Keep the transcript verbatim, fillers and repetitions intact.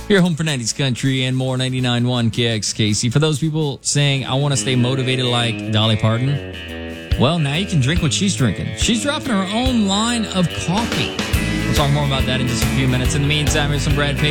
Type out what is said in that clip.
Your home for nineties country and more, ninety-nine point one K X K C. For those people saying, I want to stay motivated like Dolly Parton, well, now you can drink what she's drinking. She's dropping her own line of coffee. We'll talk more about that in just a few minutes. In the meantime, here's some Brad Paisley.